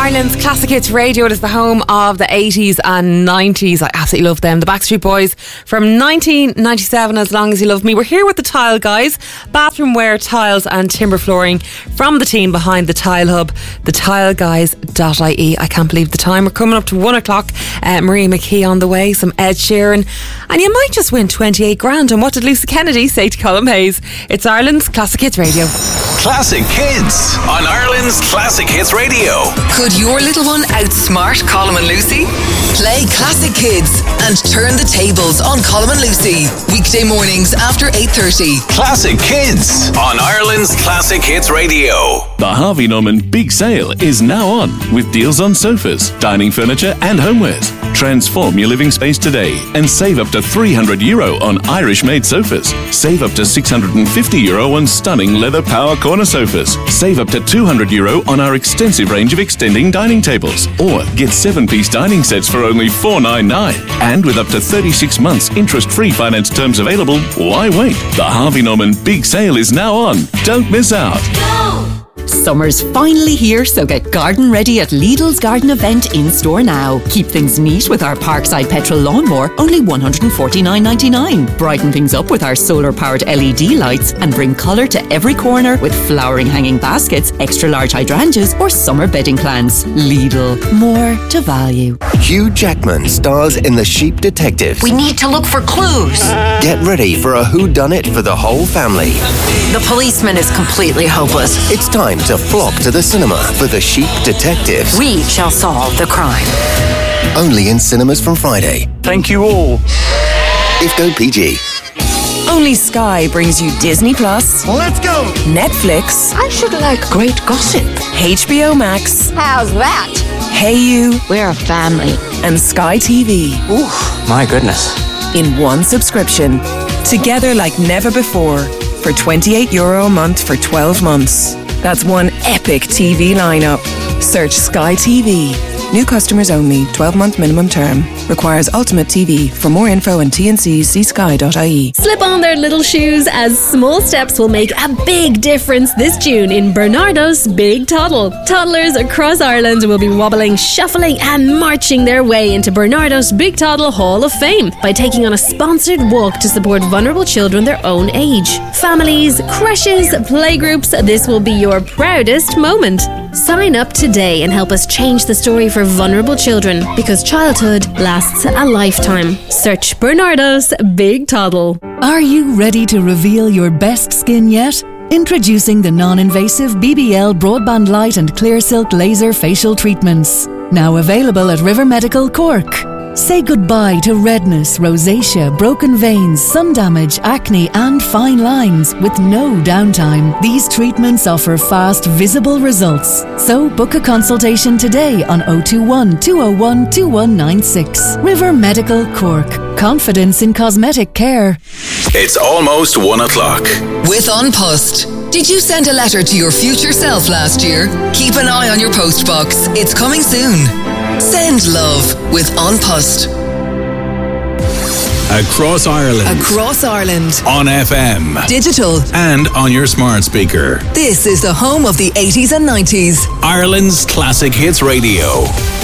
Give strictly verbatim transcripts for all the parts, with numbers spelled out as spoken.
Ireland's Classic Hits Radio. It is the home of the eighties and nineties. I absolutely love them. The Backstreet Boys from nineteen ninety-seven, As Long As You Love Me. We're here with the Tile Guys, bathroom wear, tiles and timber flooring from the team behind the Tile Hub, the tile guys dot I E. I can't believe the time. We're coming up to one o'clock. Uh, Maria McKee on the way, some Ed Sheeran, and you might just win twenty-eight grand. And what did Lucy Kennedy say to Colin Hayes? It's Ireland's Classic Hits Radio. Classic Kids on Ireland's Classic Hits Radio. Could your little one outsmart Colin and Lucy? Play Classic Kids and turn the tables on Colin and Lucy. Weekday mornings after eight thirty. Classic Kids on Ireland's Classic Hits Radio. The Harvey Norman Big Sale is now on with deals on sofas, dining furniture and homewares. Transform your living space today and save up to three hundred euro on Irish-made sofas. Save up to six hundred fifty euro on stunning leather power corner sofas. Save up to two hundred euro on our extensive range of extending dining tables. Or get seven-piece dining sets for only four ninety-nine. And with up to thirty-six months interest-free finance terms available, why wait? The Harvey Norman Big Sale is now on. Don't miss out. Go! Summer's finally here, so get garden ready at Lidl's Garden Event in store now. Keep things neat with our Parkside Petrol Lawnmower, only one hundred forty-nine ninety-nine. Brighten things up with our solar-powered L E D lights and bring colour to every corner with flowering hanging baskets, extra-large hydrangeas or summer bedding plants. Lidl, more to value. Hugh Jackman stars in The Sheep Detective. We need to look for clues. Get ready for a whodunit for the whole family. The policeman is completely hopeless. It's time to flock to the cinema for The Sheep Detective. We shall solve the crime. Only in cinemas from Friday. Thank you all. If go P G. Only Sky brings you Disney Plus. Let's go! Netflix. I should like great gossip. H B O Max. How's that? Hey You. We're a family. And Sky T V. Ooh, my goodness. In one subscription. Together like never before. For twenty-eight euro a month for twelve months. That's one epic T V lineup. Search Sky T V. New customers only. twelve-month minimum term. Requires Ultimate T V. For more info and T N Cs, see sky dot I E. Slip on their little shoes, as small steps will make a big difference this June in Bernardo's Big Toddle. Toddlers across Ireland will be wobbling, shuffling and marching their way into Bernardo's Big Toddle Hall of Fame by taking on a sponsored walk to support vulnerable children their own age. Families, creches, playgroups, this will be your proudest moment. Sign up today and help us change the story for vulnerable children, because childhood lasts a lifetime. Search Bernardo's Big Toddle. Are you ready to reveal your best skin yet? Introducing the non-invasive B B L Broadband Light and Clear Silk Laser Facial Treatments. Now available at River Medical Cork. Say goodbye to redness, rosacea, broken veins, sun damage, acne and fine lines with no downtime. These treatments offer fast, visible results. So book a consultation today on oh two one, two oh one, two one nine six. River Medical Cork. Confidence in cosmetic care. It's almost one o'clock. With An Post. Did you send a letter to your future self last year? Keep an eye on your post box. It's coming soon. Send love with An Post. Across Ireland. Across Ireland. On F M. Digital. And on your smart speaker. This is the home of the eighties and nineties. Ireland's Classic Hits Radio.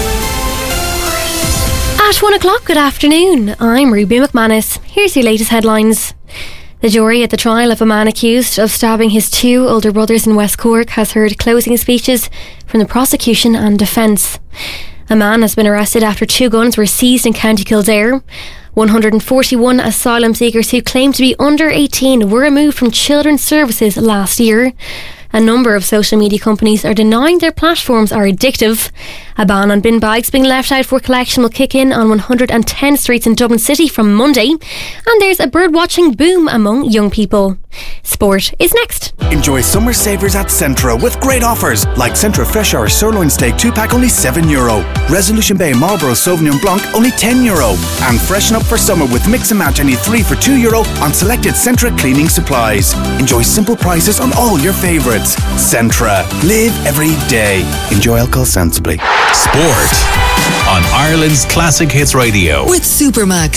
At one o'clock, good afternoon. I'm Ruby McManus. Here's your latest headlines. The jury at the trial of a man accused of stabbing his two older brothers in West Cork has heard closing speeches from the prosecution and defence. A man has been arrested after two guns were seized in County Kildare. one hundred forty-one asylum seekers who claim to be under eighteen were removed from children's services last year. A number of social media companies are denying their platforms are addictive. A ban on bin bags being left out for collection will kick in on one hundred ten streets in Dublin City from Monday. And there's a bird-watching boom among young people. Sport is next. Enjoy summer savers at Centra with great offers like Centra Fresh Hour Sirloin Steak two pack only seven euro, Resolution Bay Marlborough Sauvignon Blanc only ten euro, and freshen up for summer with Mix and Match any three for two euro on selected Centra cleaning supplies. Enjoy simple prices on all your favourites. Centra. Live every day. Enjoy alcohol sensibly. Sport on Ireland's Classic Hits Radio. With Supermax,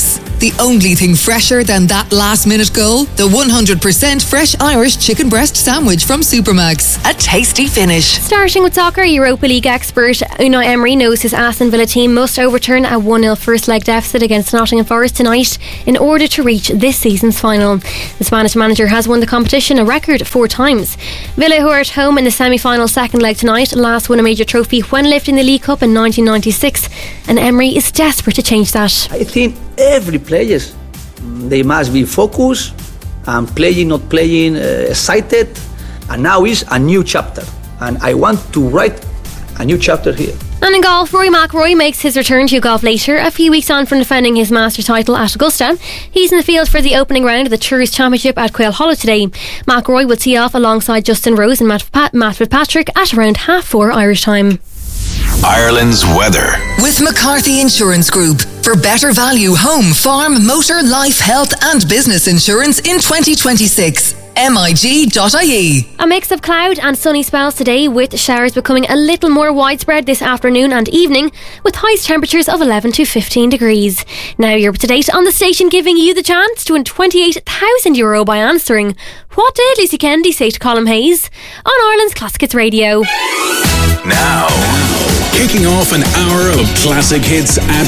the only thing fresher than that last-minute goal? The one hundred percent fresh Irish chicken breast sandwich from Supermax. A tasty finish. Starting with soccer, Europa League expert Unai Emery knows his Aston Villa team must overturn a one nil first leg deficit against Nottingham Forest tonight in order to reach this season's final. The Spanish manager has won the competition a record four times. Villa, who are at home in the semi-final second leg tonight, last won a major trophy when lifting the League Cup in nineteen ninety-six, and Emery is desperate to change that. I think every player, they must be focused and playing, not playing, uh, excited, and now is a new chapter, and I want to write a new chapter here. And in golf, Rory McIlroy makes his return to golf later, a few weeks on from defending his Masters title at Augusta. He's in the field for the opening round of the Tours Championship at Quail Hollow today. McIlroy will tee off alongside Justin Rose and Matt, Pat- Matt Fitzpatrick at around half four Irish time. Ireland's weather. With McCarthy Insurance Group. For better value home, farm, motor, life, health and business insurance in twenty twenty-six. M I G dot I E. A mix of cloud and sunny spells today, with showers becoming a little more widespread this afternoon and evening, with highest temperatures of eleven to fifteen degrees. Now you're up to date on the station, giving you the chance to win twenty-eight thousand euro by answering what did Lucy Kennedy say to Colm Hayes on Ireland's Classic Hits Radio. Now, kicking off an hour of classic hits at